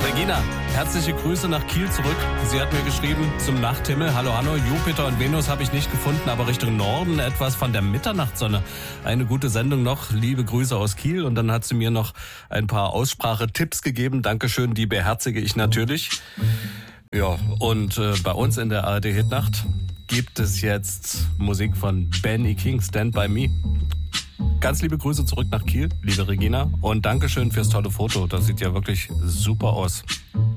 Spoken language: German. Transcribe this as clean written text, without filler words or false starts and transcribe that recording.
Regina, herzliche Grüße nach Kiel zurück. Sie hat mir geschrieben zum Nachthimmel. Hallo, hallo, Jupiter und Venus habe ich nicht gefunden, aber Richtung Norden etwas von der Mitternachtssonne. Eine gute Sendung noch. Liebe Grüße aus Kiel. Und dann hat sie mir noch ein paar Aussprachetipps gegeben. Dankeschön, die beherzige ich natürlich. Ja, und bei uns in der ARD-Hitnacht gibt es jetzt Musik von Benny King, Stand By Me. Ganz liebe Grüße zurück nach Kiel, liebe Regina. Und Dankeschön fürs tolle Foto. Das sieht ja wirklich super aus.